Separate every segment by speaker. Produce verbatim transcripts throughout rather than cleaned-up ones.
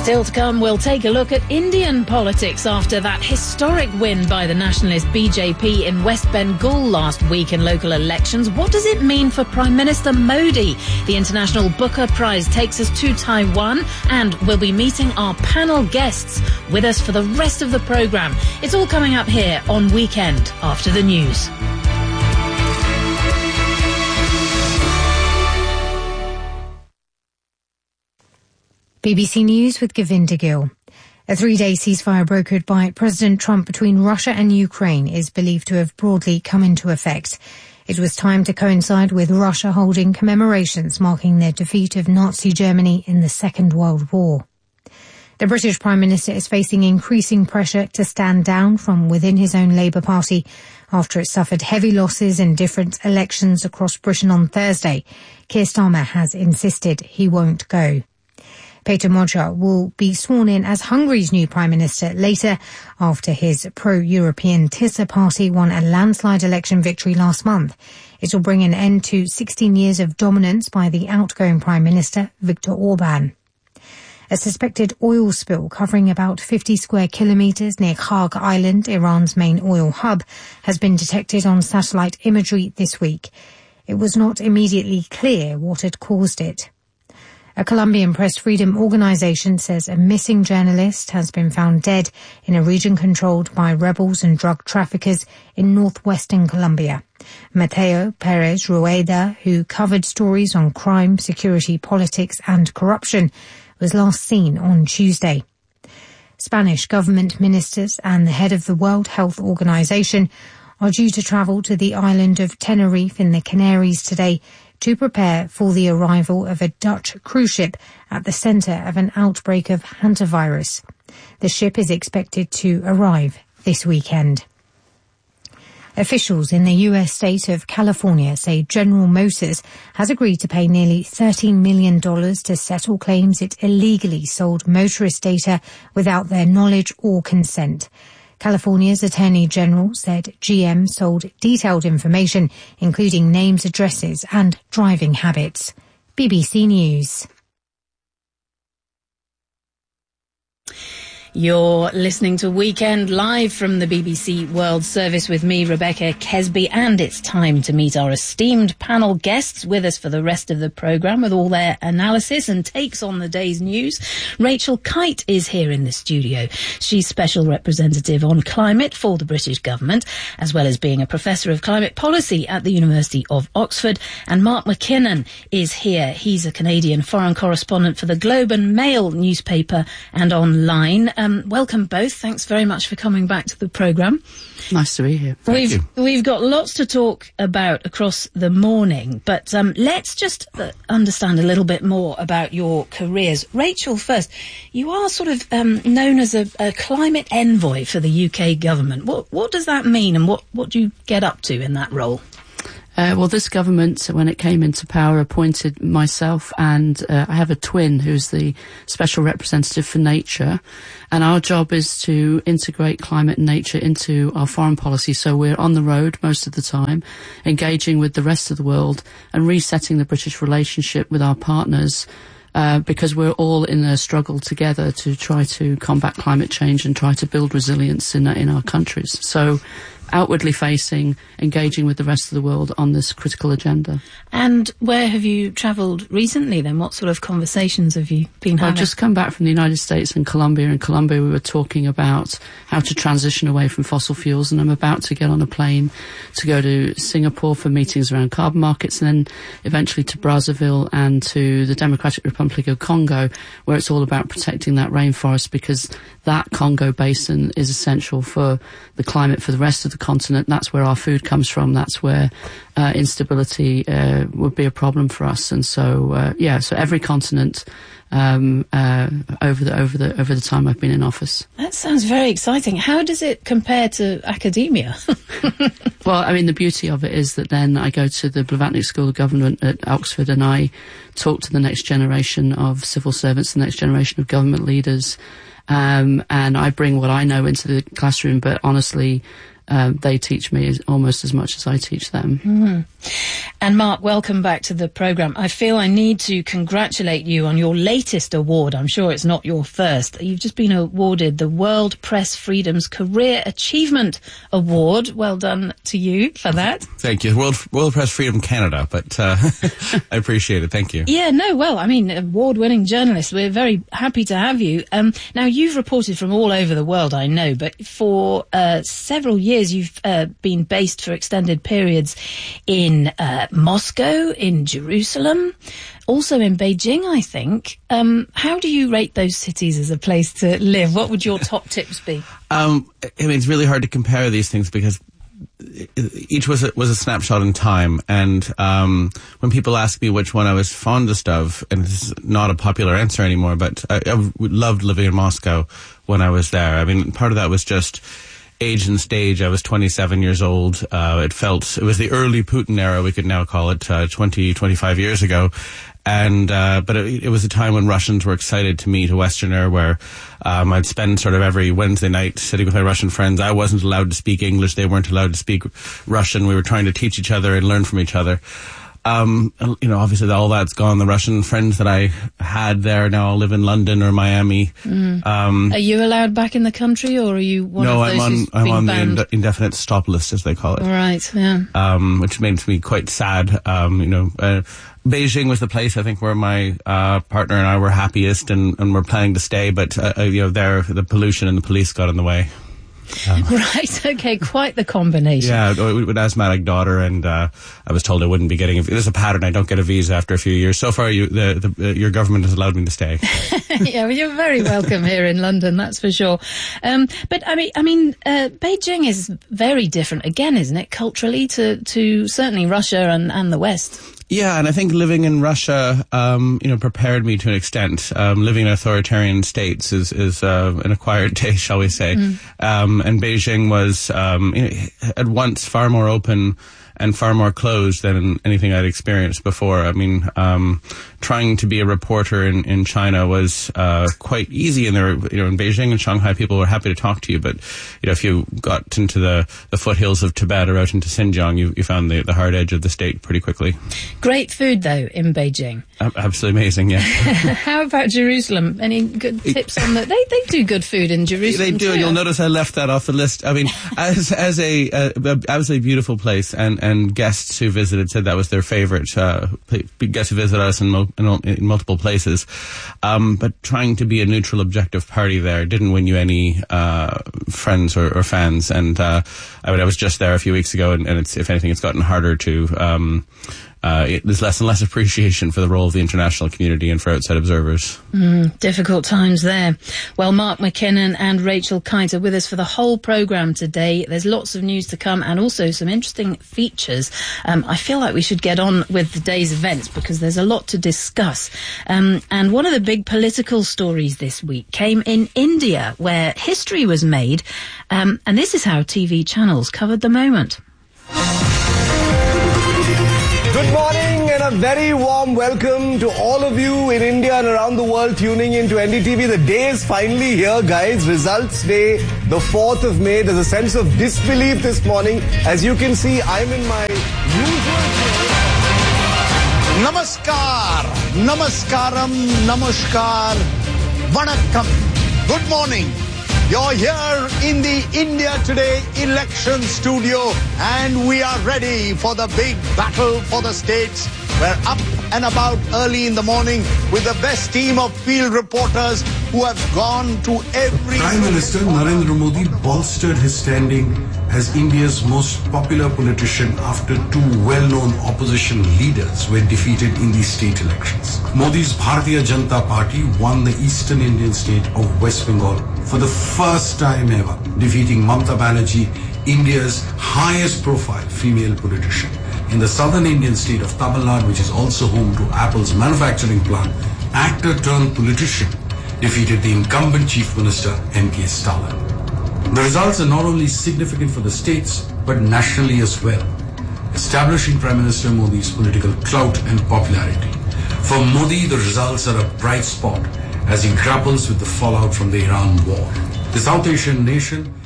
Speaker 1: Still to come, we'll take a look at Indian politics after that historic win by the nationalist B J P in West Bengal last week in local elections. What does it mean for Prime Minister Modi? The International Booker Prize takes us to Taiwan, and we'll be meeting our panel guests with us for the rest of the programme. It's all coming up here on Weekend After the News.
Speaker 2: B B C News with Govinda Gill. A three-day ceasefire brokered by President Trump between Russia and Ukraine is believed to have broadly come into effect. It was timed to coincide with Russia holding commemorations marking their defeat of Nazi Germany in the Second World War. The British Prime Minister is facing increasing pressure to stand down from within his own Labour Party after it suffered heavy losses in different elections across Britain on Thursday. Keir Starmer has insisted he won't go. Peter Modjar will be sworn in as Hungary's new Prime Minister later after his pro-European Tisza party won a landslide election victory last month. It will bring an end to sixteen years of dominance by the outgoing Prime Minister, Viktor Orban. A suspected oil spill covering about fifty square kilometres near Kharg Island, Iran's main oil hub, has been detected on satellite imagery this week. It was not immediately clear what had caused it. A Colombian press freedom organisation says a missing journalist has been found dead in a region controlled by rebels and drug traffickers in northwestern Colombia. Mateo Perez Rueda, who covered stories on crime, security, politics and corruption, was last seen on Tuesday. Spanish government ministers and the head of the World Health Organization are due to travel to the island of Tenerife in the Canaries today to prepare for the arrival of a Dutch cruise ship at the centre of an outbreak of hantavirus. The ship is expected to arrive this weekend. Officials in the U S state of California say General Motors has agreed to pay nearly thirteen million dollars to settle claims it illegally sold motorist data without their knowledge or consent. California's Attorney General said G M sold detailed information, including names, addresses and driving habits. B B C News.
Speaker 1: You're listening to Weekend live from the B B C World Service with me, Rebecca Kesby, and it's time to meet our esteemed panel guests with us for the rest of the programme with all their analysis and takes on the day's news. Rachel Kite is here in the studio. She's Special Representative on Climate for the British Government, as well as being a Professor of Climate Policy at the University of Oxford. And Mark McKinnon is here. He's a Canadian foreign correspondent for the Globe and Mail newspaper and online. Um, welcome both. Thanks very much for coming back to the programme.
Speaker 3: Nice to be here. Thank
Speaker 1: we've
Speaker 3: you.
Speaker 1: We've got lots to talk about across the morning, but um, let's just uh, understand a little bit more about your careers. Rachel, first, you are sort of um, known as a, a climate envoy for the U K government. What what does that mean, and what, what do you get up to in that role?
Speaker 3: Uh, well, this government, when it came into power, appointed myself and uh, I have a twin who's the Special Representative for Nature. And our job is to integrate climate and nature into our foreign policy. So we're on the road most of the time, engaging with the rest of the world and resetting the British relationship with our partners, uh, because we're all in a struggle together to try to combat climate change and try to build resilience in, in our countries. So outwardly facing, engaging with the rest of the world on this critical agenda.
Speaker 1: And where have you travelled recently then? What sort of conversations have you been having?
Speaker 3: I've just come back from the United States and Colombia. In Colombia we were talking about how to transition away from fossil fuels, and I'm about to get on a plane to go to Singapore for meetings around carbon markets, and then eventually to Brazzaville and to the Democratic Republic of Congo, where it's all about protecting that rainforest, because that Congo basin is essential for the climate for the rest of the continent. That's where our food comes from. That's where uh, instability uh, would be a problem for us. And so, uh, yeah, so every continent um, uh, over the over the over the time I've been in office.
Speaker 1: That sounds very exciting. How does it compare to academia?
Speaker 3: Well, I mean, the beauty of it is that then I go to the Blavatnik School of Government at Oxford and I talk to the next generation of civil servants, the next generation of government leaders, um, and I bring what I know into the classroom. But honestly, uh, they teach me as, almost as much as I teach them.
Speaker 1: Mm. And Mark, welcome back to the programme. I feel I need to congratulate you on your latest award. I'm sure it's not your first. You've just been awarded the World Press Freedom's Career Achievement Award. Well done to you for that.
Speaker 4: Thank you. World World Press Freedom Canada, but uh, I appreciate it. Thank you.
Speaker 1: Yeah, no, well, I mean, award-winning journalist. We're very happy to have you. Um, now, you've reported from all over the world, I know, but for uh, several years you've uh, been based for extended periods in uh, Moscow, in Jerusalem, also in Beijing, I think. Um, how do you rate those cities as a place to live? What would your top tips be?
Speaker 4: Um, I mean, it's really hard to compare these things because each was a, was a snapshot in time, and um, when people ask me which one I was fondest of, and it's not a popular answer anymore, but I, I loved living in Moscow when I was there. I mean, part of that was just age and stage. I was twenty-seven years old. Uh, it felt, it was the early Putin era, we could now call it, uh, twenty, twenty-five years ago. And, uh, but it, it was a time when Russians were excited to meet a Westerner, where, um, I'd spend sort of every Wednesday night sitting with my Russian friends. I wasn't allowed to speak English. They weren't allowed to speak Russian. We were trying to teach each other and learn from each other. Um, you know, obviously all that's gone. The Russian friends that I had there now live in London or Miami.
Speaker 1: Mm.
Speaker 4: Um,
Speaker 1: are you allowed back in the country, or are you one
Speaker 4: no,
Speaker 1: of those
Speaker 4: I'm on,
Speaker 1: who's
Speaker 4: I'm
Speaker 1: been
Speaker 4: on
Speaker 1: banned?
Speaker 4: the ind- indefinite stop list, as they call it.
Speaker 1: Right, yeah.
Speaker 4: Um, which made me quite sad. Um, you know, uh, Beijing was the place, I think, where my uh, partner and I were happiest, and, and were planning to stay, but, uh, you know, there, the pollution and the police got in the way.
Speaker 1: Um. Right, okay, quite the combination.
Speaker 4: Yeah, with an asthmatic daughter, and uh, I was told I wouldn't be getting a visa. There's a pattern, I don't get a visa after a few years. So far, you, the, the, uh, your government has allowed me to stay.
Speaker 1: Yeah, well, you're very welcome here in London, that's for sure. Um, but, I mean, I mean, uh, Beijing is very different again, isn't it, culturally, to, to certainly Russia and, and the West?
Speaker 4: Yeah, and I think living in Russia, um, you know, prepared me to an extent. Um, living in authoritarian states is, is, uh, an acquired taste, shall we say. Mm. Um, and Beijing was, um, you know, at once far more open and far more closed than anything I'd experienced before. I mean, um, trying to be a reporter in, in China was, uh, quite easy. And there were, you know, in Beijing and Shanghai, people were happy to talk to you. But, you know, if you got into the, the foothills of Tibet or out into Xinjiang, you, you found the, the hard edge of the state pretty quickly.
Speaker 1: Great food, though, in Beijing.
Speaker 4: Uh, absolutely amazing, yeah.
Speaker 1: How about Jerusalem? Any good tips on that? They, they do good food in Jerusalem,
Speaker 4: They do,
Speaker 1: too.
Speaker 4: and you'll notice I left that off the list. I mean, as, as a, uh, absolutely beautiful place, and, and guests who visited said that was their favorite, uh, get to visit us in, mo- in, in multiple places. Um, but trying to be a neutral, objective party there didn't win you any, uh, friends or, or fans. And, uh, I mean, I was just there a few weeks ago, and, and it's, if anything, it's gotten harder to, um, Uh, it, there's less and less appreciation for the role of the international community and for outside observers.
Speaker 1: Mm, difficult times there. Well, Mark McKinnon and Rachel Kite are with us for the whole programme today. There's lots of news to come and also some interesting features. Um, I feel like we should get on with the day's events because there's a lot to discuss. Um, and one of the big political stories this week came in India, where history was made. Um, and this is how T V channels covered the moment.
Speaker 5: Good morning and a very warm welcome to all of you in India and around the world tuning in to N D T V. The day is finally here, guys. Results day, the fourth of May. There's a sense of disbelief this morning. As you can see, I'm in my usual place.
Speaker 6: Namaskar, Namaskaram, Namaskar, Vanakkam. Good morning. You're here in the India Today election studio, and we are ready for the big battle for the states. We're up and about early in the morning with the best team of field reporters who have gone to every...
Speaker 7: Prime Minister Narendra Modi bolstered his standing as India's most popular politician after two well-known opposition leaders were defeated in these state elections. Modi's Bharatiya Janata Party won the eastern Indian state of West Bengal for the first time ever, defeating Mamata Banerjee, India's highest profile female politician. In the southern Indian state of Tamil Nadu, which is also home to Apple's manufacturing plant, actor turned politician defeated the incumbent chief minister M K Stalin. The results are not only significant for the states, but nationally as well, establishing Prime Minister Modi's political clout and popularity. For Modi, the results are a bright spot as he grapples with the fallout from the Iran war. The South Asian nation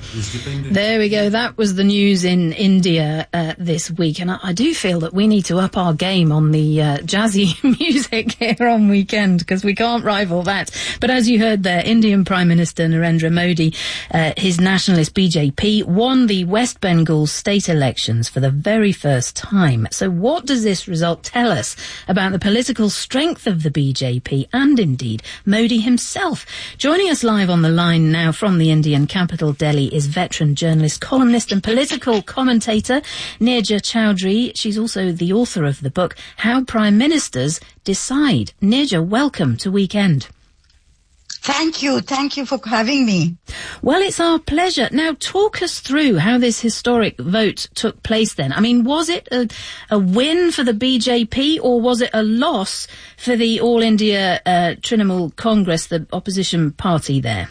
Speaker 1: There we go. That was the news in India uh, this week. And I, I do feel that we need to up our game on the uh, jazzy music here on Weekend, because we can't rival that. But as you heard there, Indian Prime Minister Narendra Modi, uh, his nationalist B J P, won the West Bengal state elections for the very first time. So what does this result tell us about the political strength of the B J P and indeed Modi himself? Joining us live on the line now from the Indian capital, Delhi, is veteran journalist, columnist and political commentator Neerja Chowdhury. She's also the author of the book How Prime Ministers Decide. Neerja, welcome to Weekend.
Speaker 8: Thank you. Thank you for having me.
Speaker 1: Well, it's our pleasure. Now, talk us through how this historic vote took place then. I mean, was it a, a win for the B J P or was it a loss for the All India uh, Trinamool Congress, the opposition party there?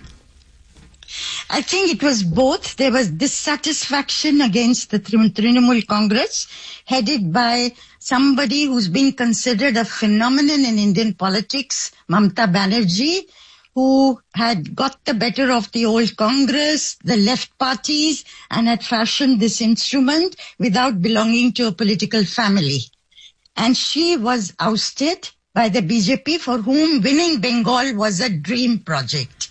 Speaker 8: I think it was both. There was dissatisfaction against the Trinamool Congress, headed by somebody who's been considered a phenomenon in Indian politics, Mamata Banerjee, who had got the better of the old Congress, the left parties, and had fashioned this instrument without belonging to a political family. And she was ousted by the B J P, for whom winning Bengal was a dream project.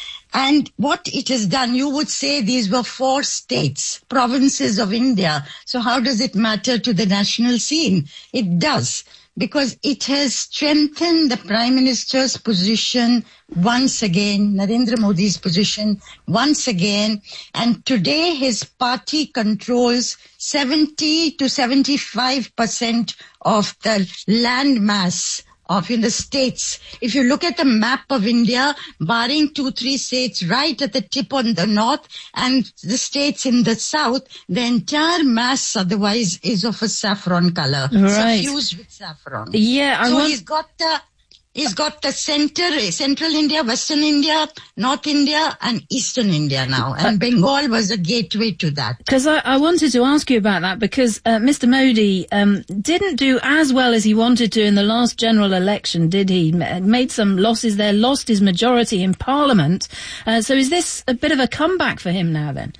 Speaker 8: And what it has done, you would say these were four states, provinces of India. So how does it matter to the national scene? It does, because it has strengthened the Prime Minister's position once again, Narendra Modi's position once again. And today his party controls seventy to seventy-five percent of the land mass of in the states. If you look at the map of India, barring two, three states right at the tip on the north and the states in the south, the entire mass otherwise is of a saffron color,
Speaker 1: right,
Speaker 8: suffused with saffron.
Speaker 1: Yeah, I
Speaker 8: so
Speaker 1: want...
Speaker 8: he's got the He's got the center, central India, western India, north India, and eastern India now. And uh, Bengal was a gateway to that.
Speaker 1: Because I, I wanted to ask you about that, because uh, Mister Modi um, didn't do as well as he wanted to in the last general election, did he? Made some losses there, lost his majority in Parliament. Uh, so is this a bit of a comeback for him now then?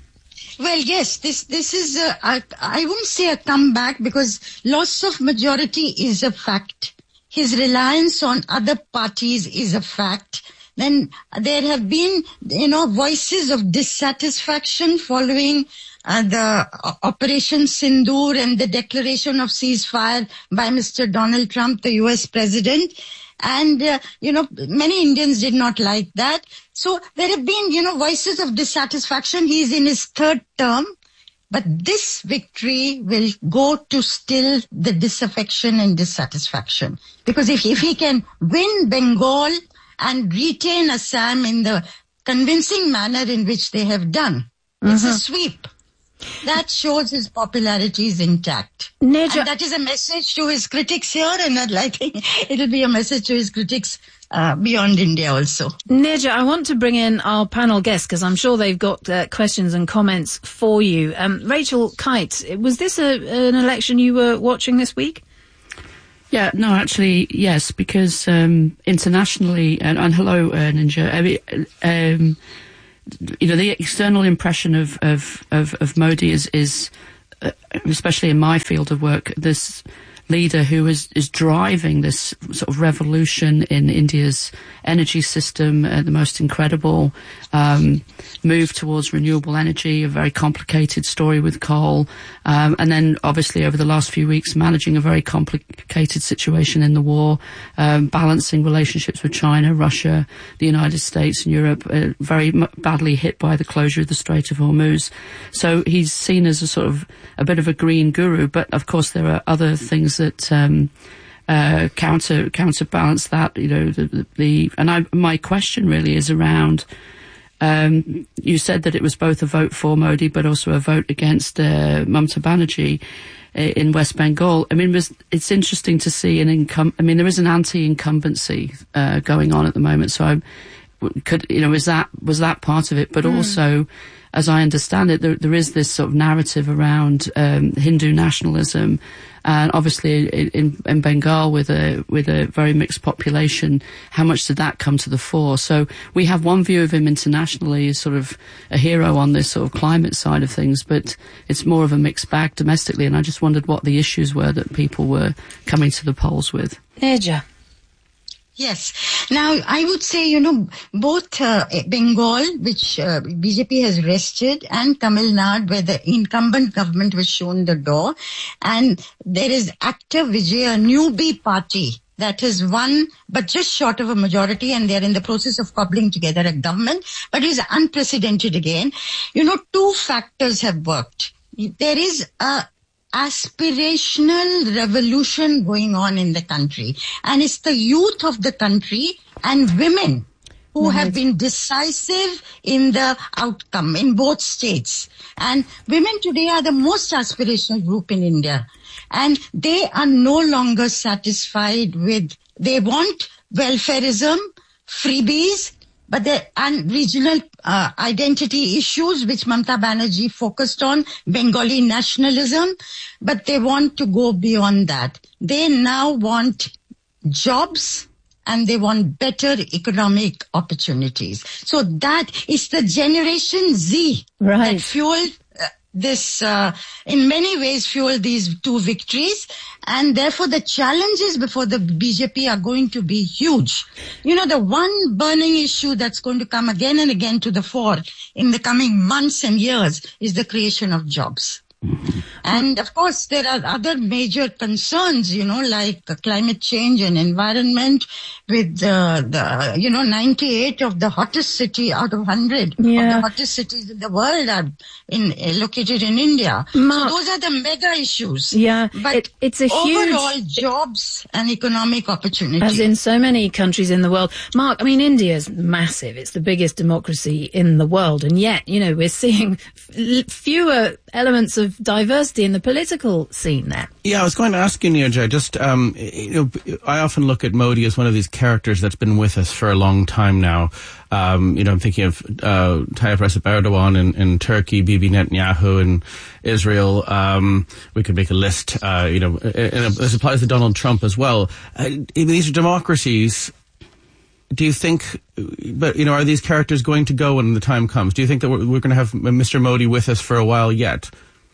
Speaker 8: Well, yes, this this is, a, I, I wouldn't say a comeback, because loss of majority is a fact. His reliance on other parties is a fact. Then there have been, you know, voices of dissatisfaction following uh, the uh, Operation Sindoor and the declaration of ceasefire by Mister Donald Trump, the U S president. And, uh, you know, many Indians did not like that. So there have been, you know, voices of dissatisfaction. He's in his third term. But this victory will go to still the disaffection and dissatisfaction. Because if, if he can win Bengal and retain Assam in the convincing manner in which they have done, mm-hmm. it's a sweep. That shows his popularity is intact. Neerja, and that is a message to his critics here, and I think it'll be a message to his critics uh, beyond India also.
Speaker 1: Neerja, I want to bring in our panel guests, because I'm sure they've got uh, questions and comments for you. Um, Rachel Kite, was this a, an election you were watching this week?
Speaker 3: Yeah, no, actually, yes, because um, internationally, and, and hello, uh, Ninja, I mean, um, you know, the external impression of, of, of, of Modi is, is uh, especially in my field of work, this leader who is, is driving this sort of revolution in India's energy system, uh, the most incredible um, move towards renewable energy, a very complicated story with coal, um, and then obviously over the last few weeks managing a very complicated situation in the war, um, balancing relationships with China, Russia, the United States and Europe, uh, very m- badly hit by the closure of the Strait of Hormuz. So he's seen as a sort of a bit of a green guru, but of course there are other things that um, uh, counter counterbalance that. You know, the, the, the and I, my question really is around. Um, you said that it was both a vote for Modi, but also a vote against uh, Mamata Banerjee in West Bengal. I mean, it was, it's interesting to see an income. I mean, there is an anti-incumbency uh, going on at the moment. So I'm, could, you know, is that, was that part of it? But mm. also, as I understand it, there, there is this sort of narrative around um, Hindu nationalism, and obviously in, in Bengal with a with a very mixed population, how much did that come to the fore? So we have one view of him internationally as sort of a hero on this sort of climate side of things, but it's more of a mixed bag domestically. And I just wondered what the issues were that people were coming to the polls with.
Speaker 1: Nirja.
Speaker 8: Yes. Now, I would say, you know, both uh, Bengal, which uh, B J P has wrested, and Tamil Nadu, where the incumbent government was shown the door. And there is Active Vijay, a newbie party that has won, but just short of a majority, and they're in the process of cobbling together a government. But it is unprecedented again. You know, two factors have worked. There is a aspirational revolution going on in the country, and it's the youth of the country and women who right. have been decisive in the outcome in both states. And women today are the most aspirational group in India, and they are no longer satisfied with, they want welfareism, freebies, but the and regional uh, identity issues, which Mamata Banerjee focused on, Bengali nationalism, but they want to go beyond that. They now want jobs and they want better economic opportunities. So that is the Generation Z
Speaker 1: right.
Speaker 8: that fueled uh, this, uh, in many ways fueled these two victories. And therefore the challenges before the B J P are going to be huge. You know, the one burning issue that's going to come again and again to the fore in the coming months and years is the creation of jobs. And of course, there are other major concerns, you know, like uh, climate change and environment with uh, the, you know, ninety-eight of the hottest city out of one hundred
Speaker 1: yeah.
Speaker 8: of the hottest cities in the world are in, uh, located in India.
Speaker 1: Mark,
Speaker 8: so those are the mega issues.
Speaker 1: Yeah,
Speaker 8: but
Speaker 1: it, it's a
Speaker 8: overall
Speaker 1: huge...
Speaker 8: jobs and economic opportunity.
Speaker 1: As in so many countries in the world. Mark, I mean, India's massive. It's the biggest democracy in the world. And yet, you know, we're seeing f- fewer elements of diversity in the political scene there.
Speaker 4: Yeah, I was going to ask you, Nirja, just, um, you know, I often look at Modi as one of these characters that's been with us for a long time now. Um, you know, I'm thinking of uh, Tayyip Recep Erdogan in, in Turkey, Bibi Netanyahu in Israel. Um, we could make a list, uh, you know, and this applies to Donald Trump as well. Uh, these are democracies. Do you think, but, you know, are these characters going to go when the time comes? Do you think that we're, we're going to have Mister Modi with us for a while yet?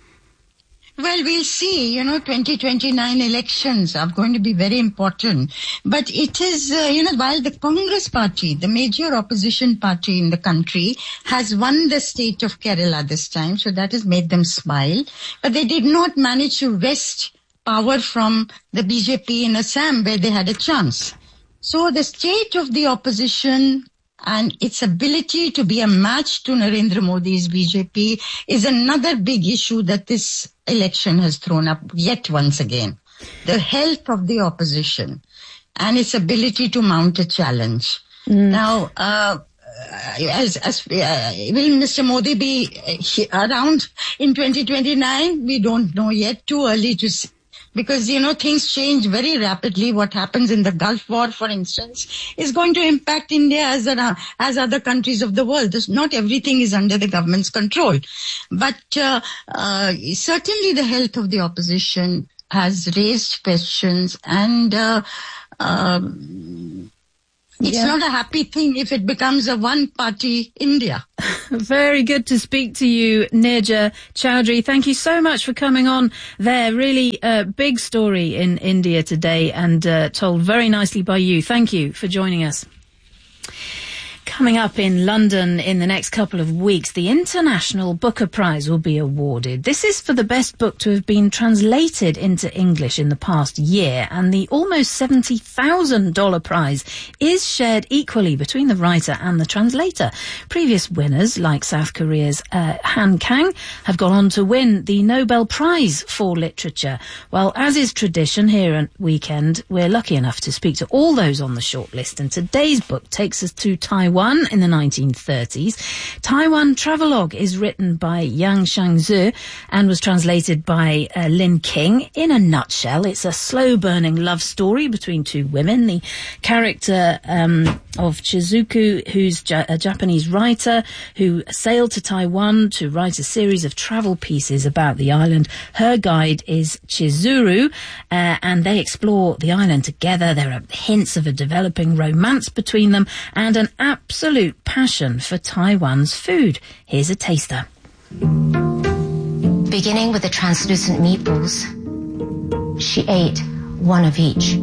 Speaker 8: Well, we'll see. You know, twenty twenty-nine elections are going to be very important. But it is, uh, you know, while the Congress party, the major opposition party in the country, has won the state of Kerala this time, so that has made them smile. But they did not manage to wrest power from the B J P in Assam, where they had a chance. So the state of the opposition and its ability to be a match to Narendra Modi's B J P is another big issue that this election has thrown up yet once again. The health of the opposition and its ability to mount a challenge. Mm. Now, uh, as, as uh, will Mister Modi be around in twenty twenty-nine? We don't know yet. Too early to see. Because, you know, things change very rapidly. What happens in the Gulf War, for instance, is going to impact India as, a, as other countries of the world. This, not everything is under the government's control. But uh, uh, certainly the health of the opposition has raised questions, and uh, um, it's yeah. not a happy thing if it becomes a one-party India.
Speaker 1: Very good to speak to you, Nirja Chowdhury. Thank you so much for coming on there. Really uh, big story in India today, and uh, told very nicely by you. Thank you for joining us. Coming up in London in the next couple of weeks, the International Booker Prize will be awarded. This is for the best book to have been translated into English in the past year, and the almost seventy thousand dollars prize is shared equally between the writer and the translator. Previous winners, like South Korea's uh, Han Kang, have gone on to win the Nobel Prize for Literature. Well, as is tradition here at Weekend, we're lucky enough to speak to all those on the shortlist, and today's book takes us to Taiwan, Taiwan in the nineteen thirties. Taiwan Travelogue is written by Yang Shangzi and was translated by uh, Lin King. In a nutshell, it's a slow-burning love story between two women. The character um, of Chizuku, who's ja- a Japanese writer who sailed to Taiwan to write a series of travel pieces about the island. Her guide is Chizuru, uh, and they explore the island together. There are hints of a developing romance between them and an absolute passion for Taiwan's food. Here's a taster.
Speaker 9: Beginning with the translucent meatballs, she ate one of each.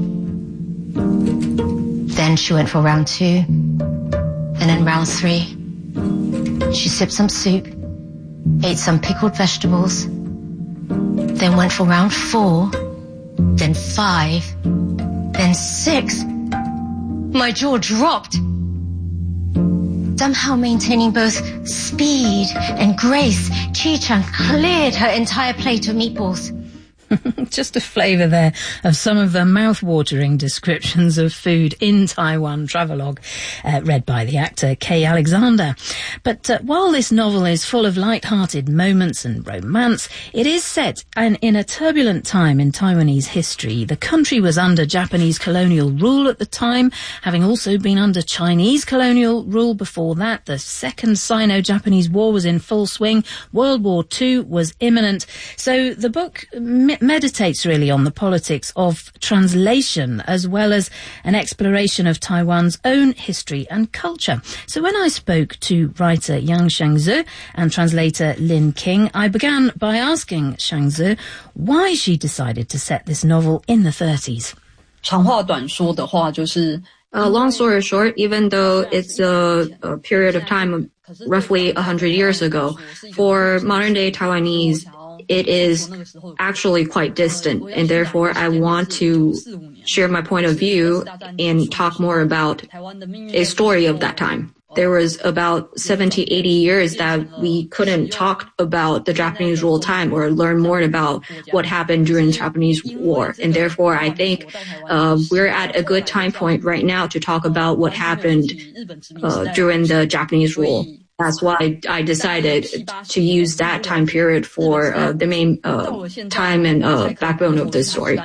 Speaker 9: Then she went for round two, and then round three. She sipped some soup, ate some pickled vegetables, then went for round four, then five, then six. My jaw dropped. Somehow maintaining both speed and grace, Chi-chan cleared her entire plate of meatballs.
Speaker 1: Just a flavour there of some of the mouth-watering descriptions of food in Taiwan Travelogue, uh, read by the actor Kay Alexander. But uh, while this novel is full of light-hearted moments and romance, it is set in, in a turbulent time in Taiwanese history. The country was under Japanese colonial rule at the time, having also been under Chinese colonial rule before that. The Second Sino-Japanese War was in full swing. World War Two was imminent. So the book meditates really on the politics of translation as well as an exploration of Taiwan's own history and culture. So when I spoke to writer Yang Shangzi and translator Lin King, I began by asking Shangzi why she decided to set this novel in the thirties.
Speaker 10: 长话短说的话就是 Uh, long story short, even though it's a, a period of time of roughly one hundred years ago, for modern-day Taiwanese, it is actually quite distant, and therefore I want to share my point of view and talk more about a story of that time. There was about seventy, eighty years that we couldn't talk about the Japanese rule time or learn more about what happened during the Japanese war. And therefore, I think uh, we're at a good time point right now to talk about what happened uh, during the Japanese rule. That's why I decided to use that time period for uh, the main uh, time and uh, backbone of this story.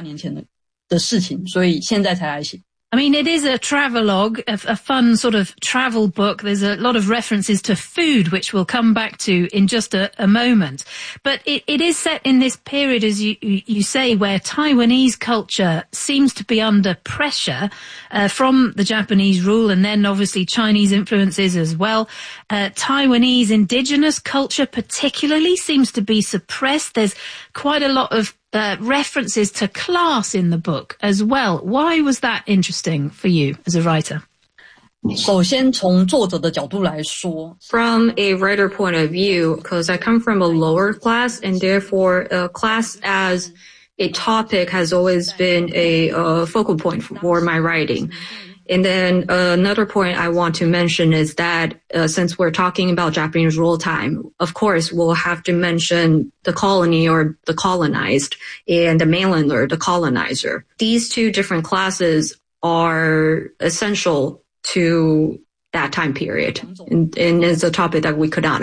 Speaker 1: I mean, it is a travelogue, a, a fun sort of travel book. There's a lot of references to food, which we'll come back to in just a, a moment. But it, it is set in this period, as you, you say, where Taiwanese culture seems to be under pressure uh, from the Japanese rule and then obviously Chinese influences as well. Uh, Taiwanese indigenous culture particularly seems to be suppressed. There's quite a lot of Uh, references to class in the book as well. Why was that interesting for you as a writer?
Speaker 10: From a writer point of view, because I come from a lower class, and therefore uh, class as a topic has always been a uh, focal point for my writing. And then uh, another point I want to mention is that uh, since we're talking about Japanese rule time, of course, we'll have to mention the colony or the colonized and the mainlander, the colonizer. These two different classes are essential to that time period, and, and it's a topic that we could not